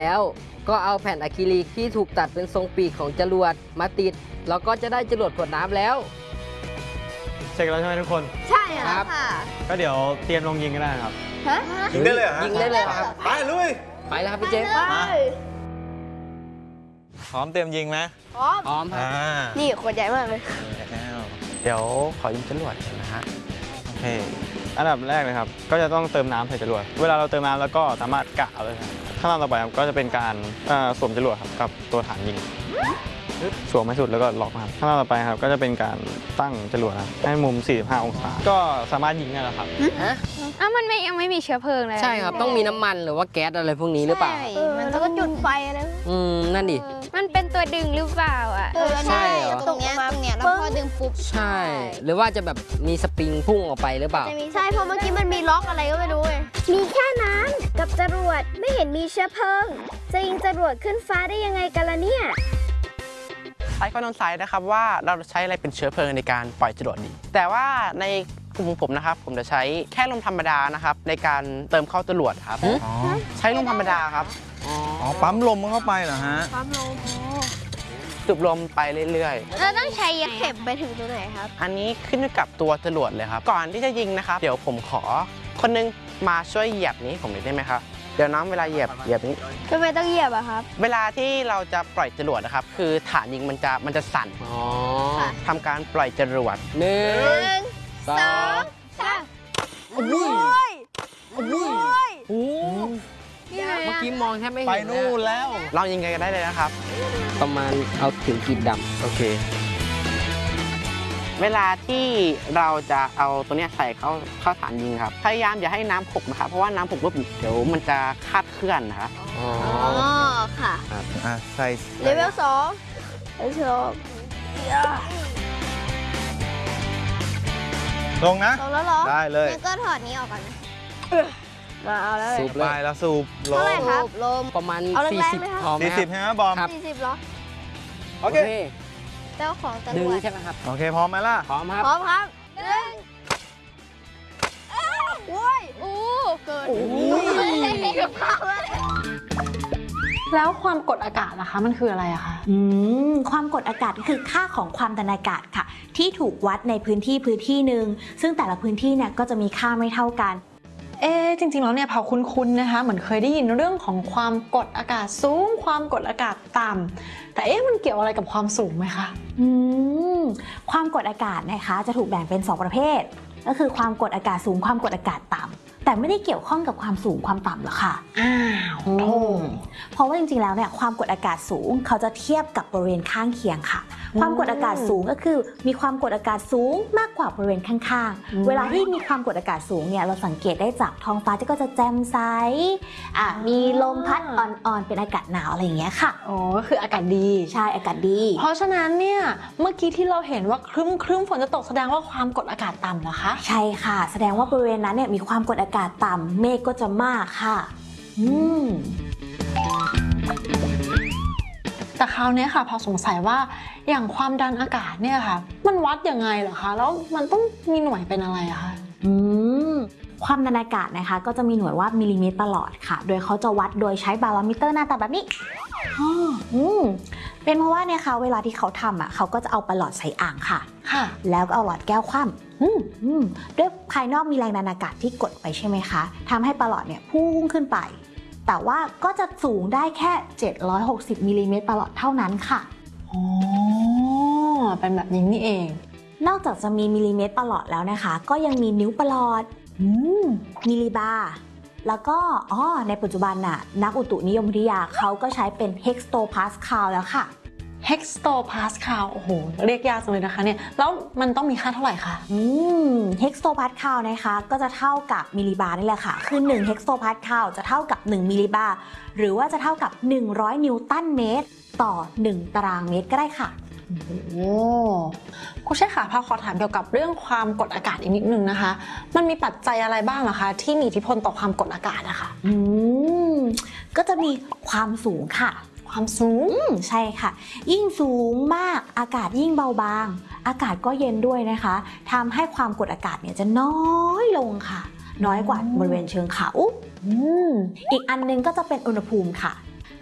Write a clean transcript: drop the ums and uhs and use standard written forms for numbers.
แล้วก็เอาแผ่นอะคริลิกที่ถูกตัดเป็นทรงปีกของจรวดมาติดแล้วก็จะได้จรวดขวดน้ำแล้วเช็คแล้วใช่ไหมทุกคนใช่ครับก็เดี๋ยวเตรียมลงยิงกันได้ครับยิงได้เลยยิงได้เลยครับไปลุยไปแล้วครับพี่เจมส์พร้อมเตรียมยิงไหมพร้อมครับนี่ขวดใหญ่มากเลยเดี๋ยวขอยิงจรวดนะฮะโอเคอันดับแรกเลยครับก็จะต้องเติมน้ำใส่จรวดเวลาเราเติมน้ำแล้วก็สามารถกะเลยขั้นตอนต่อไปก็จะเป็นการสวมจรวดครับกับตัวฐานยิงสวมให้สุดแล้วก็ล็อกครับขั้นตอนต่อไปครับก็จะเป็นการตั้งจรวดให้มุม45องศาก็สามารถยิงได้แล้วครับมันยังไม่มีเชื้อเพลิงเลยใช่ครับต้องมีน้ำมันหรือว่าแก๊สอะไรพวกนี้หรือเปล่าแล้วก็จุดไฟอะไรนั่นดิมันเป็นตัวดึงหรือเปล่าใช่เหรอตรงเนี้ยแล้วพอดึงปุ๊บใช่หรือว่าจะแบบมีสปริงพุ่งออกไปหรือเปล่าใช่เพราะเมื่อกี้มันมีล็อกอะไรก็ไม่รู้ไงมีแค่นั้นกับจรวดไม่เห็นมีเชื้อเพลิงจะยิงจรวดขึ้นฟ้าได้ยังไงกันล่ะเนี่ยไซต์ก็ต้องไซต์นะครับว่าเราใช้อะไรเป็นเชื้อเพลิงในการปล่อยจรวดดีแต่ว่าในกลุ่มของผมนะครับผมจะใช้แค่ลมธรรมดานะครับในการเติมเข้าจรวดครับใช้ลมธรรมดาครับปั๊มลมเข้าไปเหรอฮะปั๊มลมสูบลมไปเรื่อยๆเราต้องใช้เข็มไปถึงตัวไหนครับอันนี้ขึ้นอยู่กับตัวจรวดเลยครับก่อนที่จะยิงนะครับเดี๋ยวผมขอคนนึงมาช่วยเหยียบนี้ผมได้ไหมครับเดี๋ยวน้องเวลาเหยียบนี้ทำไมต้องเหยียบอะครับเวลาที่เราจะปล่อยจรวดนะครับคือฐานยิงมันจะสั่นทำการปล่อยจรวด 1 2 3 อุ้ยเมื่อกี้มองแทบไม่เห็นไปนู่นแล้วเรายิงกันได้เลยนะครับประมาณเอาถึงขีดดำโอเคเวลาที่เราจะเอาตัวนี้ใส่เข้าฐานยิงครับพยายามอย่าให้น้ำหกนะครับเพราะว่าน้ำหกปุ๊บเดี๋ยวมันจะคาดเคลื่อนนะครับค่ะใส่เลเวล2เลเวลลงนะลงแล้วเหรอได้เลยงั้นก็ถอดนี้ออกก่อนนะมาเอาแล้วสูบไปแล้วสูบลมเท่าไหร่ครับลมประมาณ40พอไหม 40ใช่ไหมบอม 40เหรอโอเคเจ้าของจรวดดึงใช่ไหมครับโอเคพร้อมไหมล่ะพร้อมครับพร้อมครับโอ้ยเกินแล้วความกดอากาศล่ะคะมันคืออะไรอะคะความกดอากาศก็คือค่าของความดันอากาศค่ะที่ถูกวัดในพื้นที่หนึ่งซึ่งแต่ละพื้นที่เนี่ยก็จะมีค่าไม่เท่ากันจริงๆแล้วเนี่ยพอคุ้นๆนะคะเหมือนเคยได้ยินเรื่องของความกดอากาศสูงความกดอากาศต่ำแต่มันเกี่ยวอะไรกับความสูงไหมคะความกดอากาศนะคะจะถูกแบ่งเป็น2ประเภทก็คือความกดอากาศสูงความกดอากาศต่ำแต่ไม่ได้เกี่ยวข้องกับความสูงความต่ำหรอกค่ะเพราะว่าจริงๆแล้วเนี่ยความกดอากาศสูงเขาจะเทียบกับบริเวณข้างเคียงค่ะความกดอากาศสูงก็คือมีความกดอากาศสูงมากกว่าบริเวณข้างๆเวลาที่มีความกดอากาศสูงเนี่ยเราสังเกตได้จากท้องฟ้าที่ก็จะแจ่มใสมีลมพัดอ่อนๆเป็นอากาศหนาวอะไรอย่างเงี้ยค่ะก็คืออากาศดีใช่อากาศดีเพราะฉะนั้นเนี่ยเมื่อกี้ที่เราเห็นว่าครึ้มฝนจะตกแสดงว่าความกดอากาศต่ำเหรอคะใช่ค่ะแสดงว่าบริเวณนั้นเนี่ยมีความกดอากาศต่ำเมฆก็จะมากค่ะแต่คราวนี้ค่ะพอสงสัยว่าอย่างความดันอากาศเนี่ยค่ะมันวัดยังไงเหรอคะแล้วมันต้องมีหน่วยเป็นอะไรอะคะความดันอากาศนะคะก็จะมีหน่วยว่ามิลลิเมตรประหลอดค่ะโดยเขาจะวัดโดยใช้บาโรมิเตอร์หน้าตาแบบนี้เป็นเพราะว่าเนี่ยค่ะเวลาที่เขาทำเขาก็จะเอาประหลอดใส่อ่างค่ะแล้วก็เอาหลอดแก้วคว่ำด้วยภายนอกมีแรงดันอากาศที่กดไปใช่ไหมคะทำให้ประหลอดเนี่ยพุ่งขึ้นไปแต่ว่าก็จะสูงได้แค่760มิลลิเมตรประหลอดเท่านั้นค่ะเป็นแบบนี้นี่เองนอกจากจะมีมิลลิเมตรประหลอดแล้วนะคะก็ยังมีนิ้วประหลอดมิลลิบาร์แล้วก็ในปัจจุบันน่ะนักอุตุนิยมวิทยาเขาก็ใช้เป็นเฮกโตพาสคาลแล้วค่ะเฮกโตพาสคาลโอ้โหเรียกยากจังเลยนะคะเนี่ยแล้วมันต้องมีค่าเท่าไหร่คะเฮกโตพาสคาลนะคะก็จะเท่ากับมิลลิบาร์นี่แหละค่ะคือ1เฮกโตพาสคาลจะเท่ากับ1มิลลิบาร์หรือว่าจะเท่ากับ100นิวตันเมตรต่อ1ตารางเมตรก็ได้ค่ะครูเชษค่ะพอขอถามเกี่ยวกับเรื่องความกดอากาศอีกนิดนึงนะคะมันมีปัจจัยอะไรบ้างเหรอคะที่มีอิทธิพลต่อความกดอากาศนะคะก็จะมีความสูงค่ะความสูงใช่ค่ะยิ่งสูงมากอากาศยิ่งเบาบางอากาศก็เย็นด้วยนะคะทำให้ความกดอากาศเนี่ยจะน้อยลงค่ะน้อยกว่าบริเวณเชิงเขาอีกอันนึงก็จะเป็นอุณหภูมิค่ะ